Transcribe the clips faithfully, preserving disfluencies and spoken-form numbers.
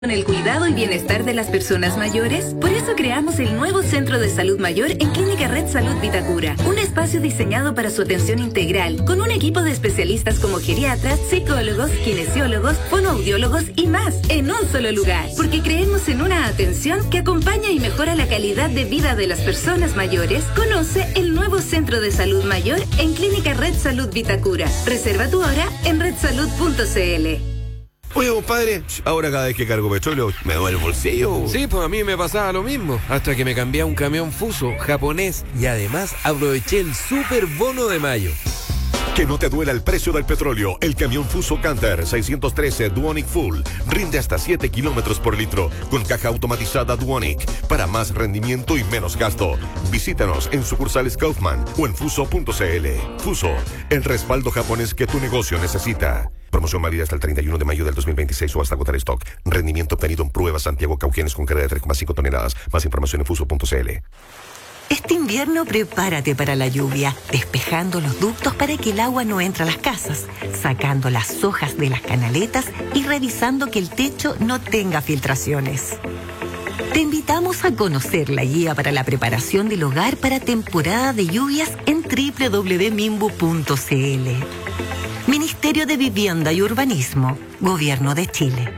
Con el cuidado y bienestar de las personas mayores, por eso creamos el nuevo Centro de Salud Mayor en Clínica Red Salud Vitacura, un espacio diseñado para su atención integral, con un equipo de especialistas como geriatras, psicólogos, kinesiólogos, fonoaudiólogos y más, en un solo lugar, porque creemos en una atención que acompaña y mejora la calidad de vida de las personas mayores. Conoce el nuevo Centro de Salud Mayor en Clínica Red Salud Vitacura. Reserva tu hora en red salud punto c l. Oye, compadre, ahora cada vez que cargo petróleo me duele el bolsillo. Sí, pues a mí me pasaba lo mismo, hasta que me cambié a un camión Fuso japonés y además aproveché el super bono de mayo. Que no te duela el precio del petróleo. El camión Fuso Canter seiscientos trece Duonic Full rinde hasta siete kilómetros por litro con caja automatizada Duonic para más rendimiento y menos gasto. Visítanos en sucursales Kaufman o en fuso punto c l. Fuso, el respaldo japonés que tu negocio necesita. Promoción válida hasta el treinta y uno de mayo del dos mil veintiséis o hasta agotar stock. Rendimiento obtenido en pruebas Santiago Cauquenes con carga de tres coma cinco toneladas. Más información en fuso punto c l. Este invierno prepárate para la lluvia, despejando los ductos para que el agua no entre a las casas, sacando las hojas de las canaletas y revisando que el techo no tenga filtraciones. Te invitamos a conocer la guía para la preparación del hogar para temporada de lluvias en doble u doble u doble u punto minbu punto c l. Ministerio de Vivienda y Urbanismo, Gobierno de Chile.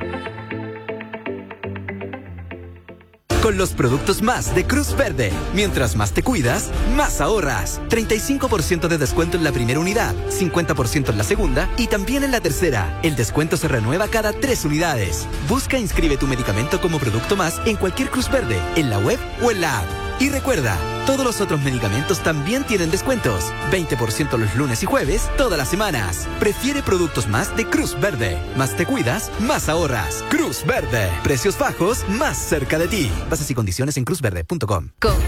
Con los productos más de Cruz Verde. Mientras más te cuidas, más ahorras. treinta y cinco por ciento de descuento en la primera unidad, cincuenta por ciento en la segunda y también en la tercera. El descuento se renueva cada tres unidades. Busca e inscribe tu medicamento como producto más en cualquier Cruz Verde, en la web o en la app. Y recuerda, todos los otros medicamentos también tienen descuentos. veinte por ciento los lunes y jueves, todas las semanas. Prefiere productos más de Cruz Verde. Más te cuidas, más ahorras. Cruz Verde. Precios bajos, más cerca de ti. Bases y condiciones en cruz verde punto com.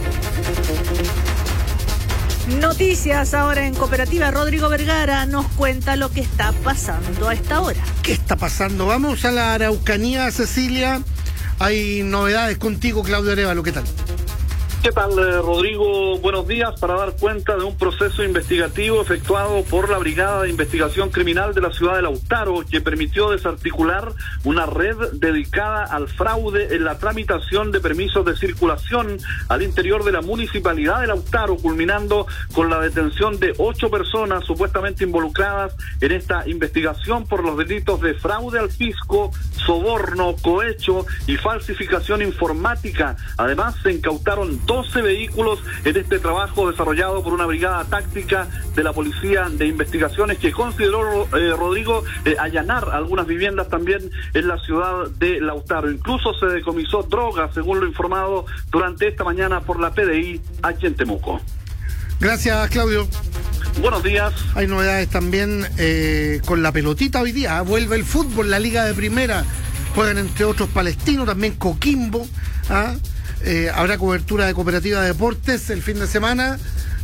Noticias ahora en Cooperativa. Rodrigo Vergara nos cuenta lo que está pasando a esta hora. ¿Qué está pasando? Vamos a la Araucanía, Cecilia. Hay novedades contigo, Claudio Arévalo. ¿Qué tal? ¿Qué tal, eh, Rodrigo? Buenos días. Para dar cuenta de un proceso investigativo efectuado por la Brigada de Investigación Criminal de la ciudad de Lautaro, que permitió desarticular una red dedicada al fraude en la tramitación de permisos de circulación al interior de la municipalidad de Lautaro, culminando con la detención de ocho personas supuestamente involucradas en esta investigación por los delitos de fraude al fisco, soborno, cohecho y falsificación informática. Además, se incautaron doce vehículos en este trabajo desarrollado por una brigada táctica de la Policía de Investigaciones, que consideró, eh, Rodrigo, eh, allanar algunas viviendas también en la ciudad de Lautaro. Incluso se decomisó droga, según lo informado durante esta mañana por la P D I aquí en Temuco. Gracias, Claudio. Buenos días. Hay novedades también eh, con la pelotita hoy día. Vuelve el fútbol, la Liga de Primera. Juegan entre otros Palestino, también Coquimbo. ¿ah? Eh, habrá cobertura de Cooperativa de Deportes el fin de semana.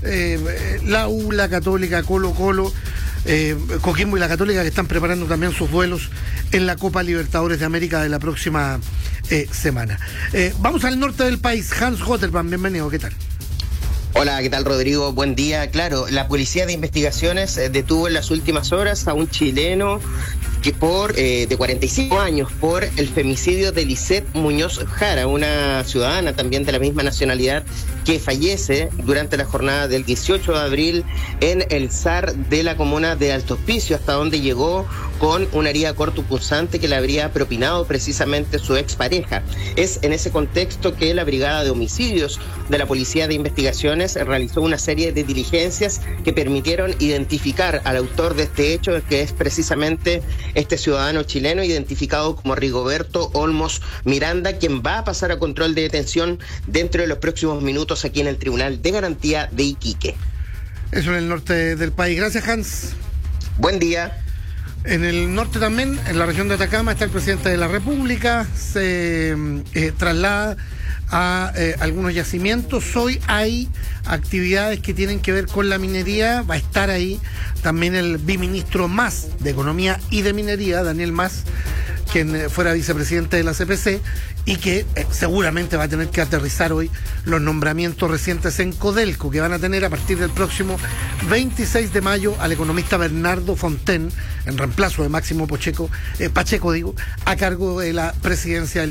Eh, la U, la Católica, Colo Colo, eh, Coquimbo y la Católica, que están preparando también sus duelos en la Copa Libertadores de América de la próxima eh, semana. Eh, vamos al norte del país. Hans Hotterman, bienvenido, ¿qué tal? Hola, ¿qué tal, Rodrigo? Buen día. Claro, la Policía de Investigaciones eh, detuvo en las últimas horas a un chileno que por eh, de cuarenta y cinco años por el femicidio de Lisette Muñoz Jara, una ciudadana también de la misma nacionalidad que fallece durante la jornada del dieciocho de abril en el S A R de la comuna de Alto Hospicio, hasta donde llegó con una herida cortopunzante que le habría propinado precisamente su expareja. Es en ese contexto que la Brigada de Homicidios de la Policía de Investigaciones realizó una serie de diligencias que permitieron identificar al autor de este hecho, que es precisamente este ciudadano chileno identificado como Rigoberto Olmos Miranda, quien va a pasar a control de detención dentro de los próximos minutos aquí en el Tribunal de Garantía de Iquique. Eso en el norte del país. Gracias, Hans. Buen día. En el norte también, en la región de Atacama, está el presidente de la República. Se eh, traslada a eh, algunos yacimientos. Hoy hay actividades que tienen que ver con la minería. Va a estar ahí también el viceministro Mas de Economía y de Minería, Daniel Mas, quien fuera vicepresidente de la C P C, y que eh, seguramente va a tener que aterrizar hoy los nombramientos recientes en Codelco, que van a tener a partir del próximo veintiséis de mayo al economista Bernardo Fontaine, en reemplazo de Máximo Pacheco, eh, Pacheco digo, a cargo de la presidencia del